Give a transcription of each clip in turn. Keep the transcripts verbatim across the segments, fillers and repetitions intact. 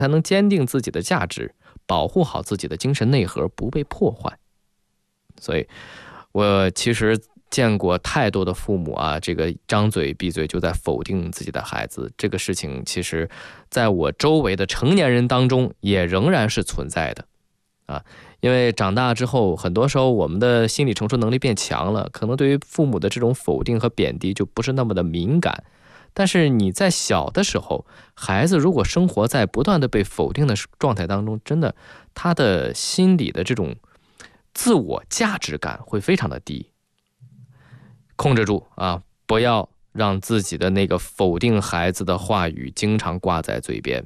才能坚定自己的价值，保护好自己的精神内核不被破坏。所以我其实见过太多的父母啊，这个张嘴闭嘴就在否定自己的孩子，这个事情其实在我周围的成年人当中也仍然是存在的啊。因为长大之后，很多时候我们的心理承受能力变强了，可能对于父母的这种否定和贬低就不是那么的敏感。但是你在小的时候，孩子如果生活在不断的被否定的状态当中，真的他的心理的这种自我价值感会非常的低。控制住啊，不要让自己的那个否定孩子的话语经常挂在嘴边。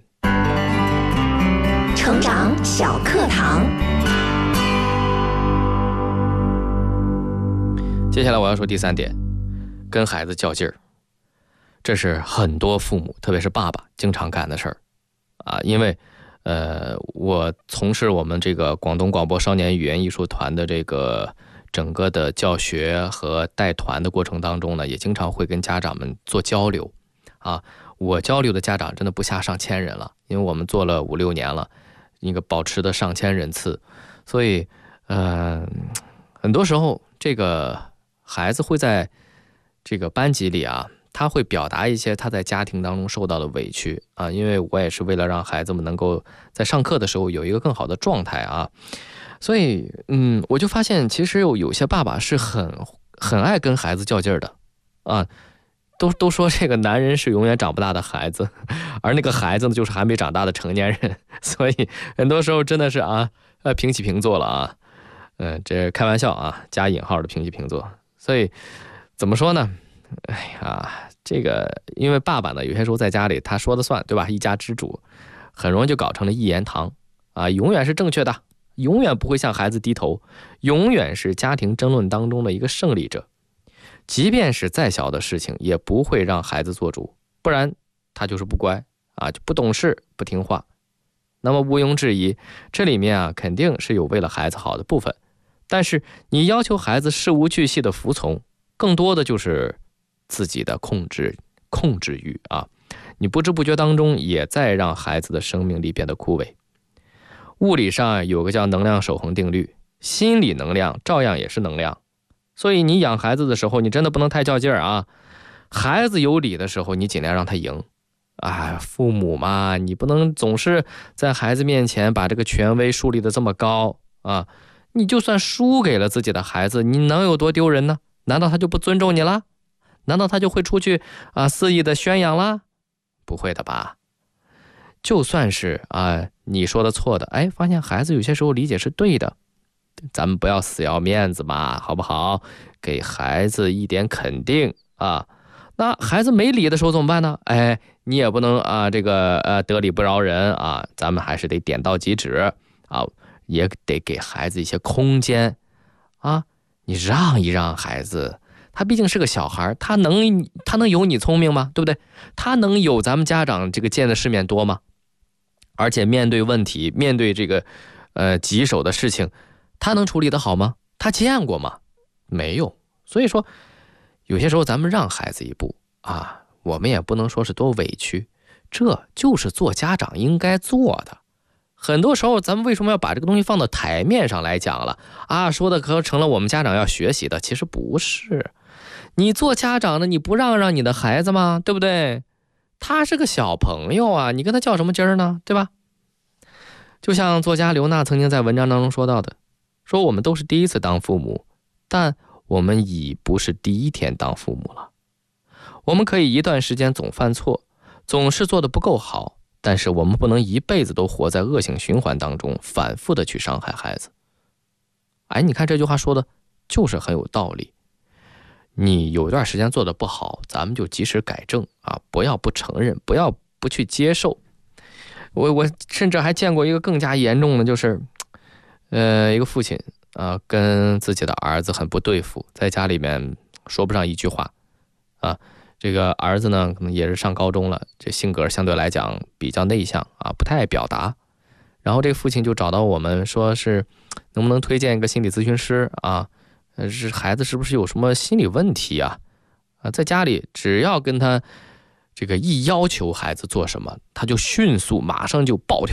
成长小课堂， 接下来我要说第三点，跟孩子较劲儿。这是很多父母，特别是爸爸经常干的事儿啊。因为呃，我从事我们这个广东广播少年语言艺术团的这个整个的教学和带团的过程当中呢，也经常会跟家长们做交流啊。我交流的家长真的不下上千人了，因为我们做了五六年了，一个保持的上千人次，所以呃，很多时候这个孩子会在这个班级里啊，他会表达一些他在家庭当中受到的委屈啊，因为我也是为了让孩子们能够在上课的时候有一个更好的状态啊，所以嗯，我就发现其实有有些爸爸是很很爱跟孩子较劲儿的啊，都都说这个男人是永远长不大的孩子，而那个孩子呢就是还没长大的成年人，所以很多时候真的是啊，呃平起平坐了啊，嗯、呃，这开玩笑啊，加引号的平起平坐，所以怎么说呢？哎呀，这个因为爸爸呢，有些时候在家里他说了算，对吧？一家之主，很容易就搞成了一言堂啊，永远是正确的，永远不会向孩子低头，永远是家庭争论当中的一个胜利者。即便是再小的事情，也不会让孩子做主，不然他就是不乖啊，就不懂事、不听话。那么毋庸置疑，这里面啊肯定是有为了孩子好的部分，但是你要求孩子事无巨细的服从，更多的就是自己的控制控制欲啊，你不知不觉当中也在让孩子的生命力变得枯萎。物理上有个叫能量守恒定律，心理能量照样也是能量，所以你养孩子的时候，你真的不能太较劲儿啊。孩子有理的时候，你尽量让他赢。哎，父母嘛，你不能总是在孩子面前把这个权威树立得这么高啊。你就算输给了自己的孩子，你能有多丢人呢？难道他就不尊重你了？难道他就会出去啊肆意的宣扬啦？不会的吧。就算是啊你说的错的，哎，发现孩子有些时候理解是对的，咱们不要死要面子嘛，好不好？给孩子一点肯定啊。那孩子没理的时候怎么办呢？哎，你也不能啊这个呃得理不饶人啊，咱们还是得点到即止啊，也得给孩子一些空间啊。你让一让孩子，他毕竟是个小孩，他能他能有你聪明吗？对不对？他能有咱们家长这个见的世面多吗？而且面对问题，面对这个呃棘手的事情，他能处理得好吗？他见过吗？没有。所以说有些时候咱们让孩子一步啊，我们也不能说是多委屈，这就是做家长应该做的。很多时候咱们为什么要把这个东西放到台面上来讲了啊？说的可成了我们家长要学习的，其实不是。你做家长的，你不让让你的孩子吗？对不对？他是个小朋友啊，你跟他较什么劲儿呢？对吧？就像作家刘娜曾经在文章当中说到的，说我们都是第一次当父母，但我们已不是第一天当父母了。我们可以一段时间总犯错，总是做得不够好，但是我们不能一辈子都活在恶性循环当中，反复的去伤害孩子。哎，你看这句话说的就是很有道理。你有段时间做得不好，咱们就及时改正啊，不要不承认，不要不去接受。我我甚至还见过一个更加严重的，就是呃一个父亲啊跟自己的儿子很不对付，在家里面说不上一句话啊。这个儿子呢可能也是上高中了，这性格相对来讲比较内向啊，不太爱表达。然后这个父亲就找到我们，说是能不能推荐一个心理咨询师啊？呃，是孩子是不是有什么心理问题啊？啊，在家里只要跟他这个一要求孩子做什么，他就迅速马上就暴跳